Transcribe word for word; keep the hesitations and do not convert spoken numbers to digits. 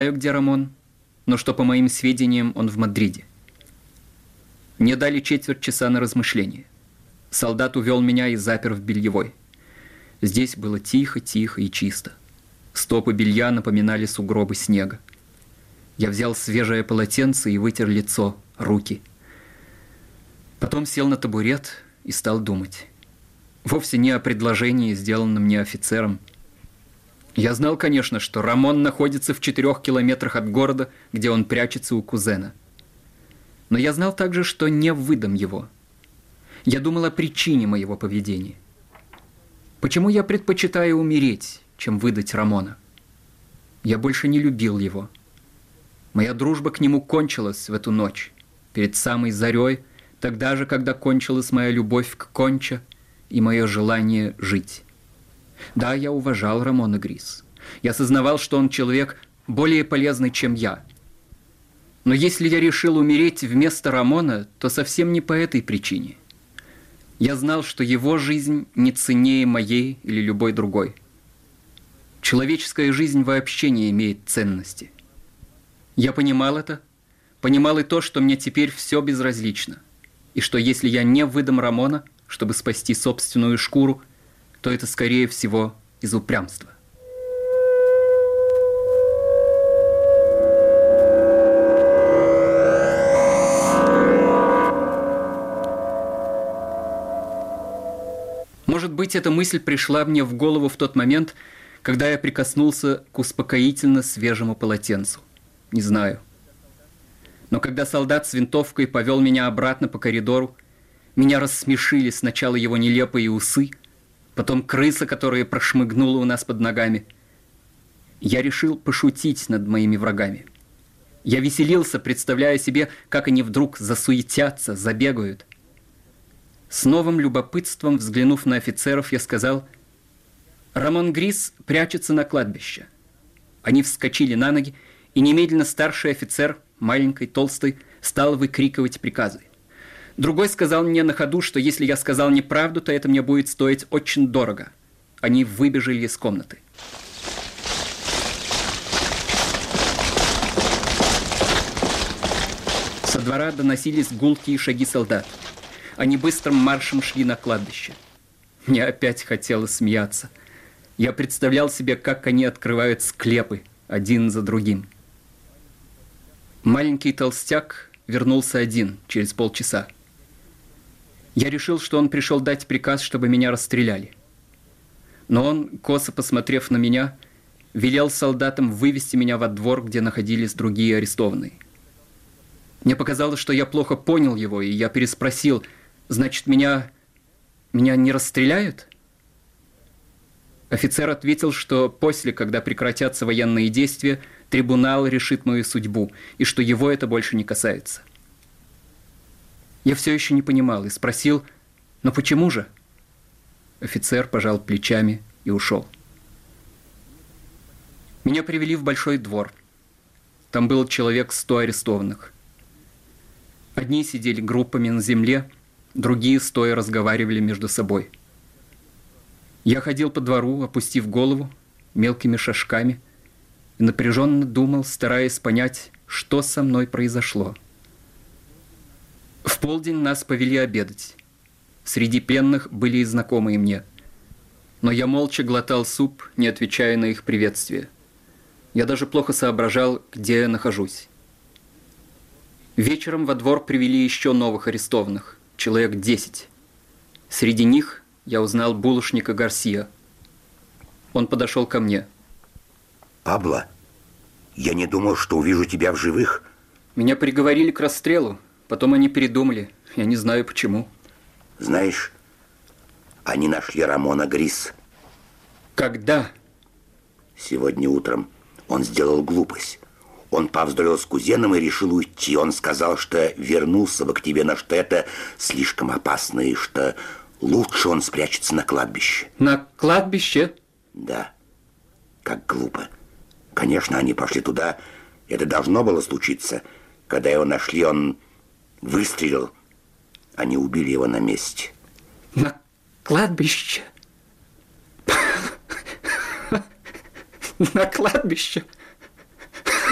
знаю, где Рамон, но что, по моим сведениям, он в Мадриде. Мне дали четверть часа на размышление. Солдат увел меня и запер в бельевой. Здесь было тихо-тихо и чисто. Стопы белья напоминали сугробы снега. Я взял свежее полотенце и вытер лицо, руки. Потом сел на табурет и стал думать. Вовсе не о предложении, сделанном мне офицером. Я знал, конечно, что Рамон находится в четырех километрах от города, где он прячется у кузена. Но я знал также, что не выдам его. Я думал о причине моего поведения. Почему я предпочитаю умереть, чем выдать Рамона? Я больше не любил его. Моя дружба к нему кончилась в эту ночь, перед самой зарей, тогда же, когда кончилась моя любовь к Конча и мое желание жить. Да, я уважал Рамона Грис. Я сознавал, что он человек более полезный, чем я. Но если я решил умереть вместо Рамона, то совсем не по этой причине. Я знал, что его жизнь не ценнее моей или любой другой. Человеческая жизнь вообще не имеет ценности. Я понимал это, понимал и то, что мне теперь все безразлично, и что если я не выдам Рамона, чтобы спасти собственную шкуру, то это, скорее всего, из упрямства. Может быть, эта мысль пришла мне в голову в тот момент, когда я прикоснулся к успокоительно свежему полотенцу. Не знаю. Но когда солдат с винтовкой повел меня обратно по коридору, меня рассмешили сначала его нелепые усы, потом крыса, которая прошмыгнула у нас под ногами. Я решил пошутить над моими врагами. Я веселился, представляя себе, как они вдруг засуетятся, забегают. С новым любопытством, взглянув на офицеров, я сказал: «Рамон Грис прячется на кладбище». Они вскочили на ноги, и немедленно старший офицер, маленький, толстый, стал выкрикивать приказы. Другой сказал мне на ходу, что если я сказал неправду, то это мне будет стоить очень дорого. Они выбежали из комнаты. Со двора доносились гулкие шаги солдат. Они быстрым маршем шли на кладбище. Мне опять хотелось смеяться. Я представлял себе, как они открывают склепы один за другим. Маленький толстяк вернулся один через полчаса. Я решил, что он пришел дать приказ, чтобы меня расстреляли. Но он, косо посмотрев на меня, велел солдатам вывести меня во двор, где находились другие арестованные. Мне показалось, что я плохо понял его, и я переспросил: «Значит, меня... меня не расстреляют?» Офицер ответил, что после, когда прекратятся военные действия, трибунал решит мою судьбу, и что его это больше не касается. Я все еще не понимал и спросил: «Но почему же?» Офицер пожал плечами и ушел. Меня привели в большой двор. Там было человек сто арестованных. Одни сидели группами на земле, другие стоя разговаривали между собой. Я ходил по двору, опустив голову, мелкими шажками, и напряженно думал, стараясь понять, что со мной произошло. В полдень нас повели обедать. Среди пленных были и знакомые мне. Но я молча глотал суп, не отвечая на их приветствие. Я даже плохо соображал, где я нахожусь. Вечером во двор привели еще новых арестованных, человек десять. Среди них я узнал булочника Гарсия. Он подошел ко мне. «Пабло, я не думал, что увижу тебя в живых». Меня приговорили к расстрелу, потом они передумали. Я не знаю почему. Знаешь, они нашли Рамона Грис. Когда? Сегодня утром. Он сделал глупость. Он повздорил с кузеном и решил уйти. Он сказал, что вернулся бы к тебе, но что это слишком опасно, и что лучше он спрячется на кладбище. На кладбище? Да. Как глупо. Конечно, они пошли туда. Это должно было случиться. Когда его нашли, он выстрелил. Они убили его на месте. На кладбище? На кладбище?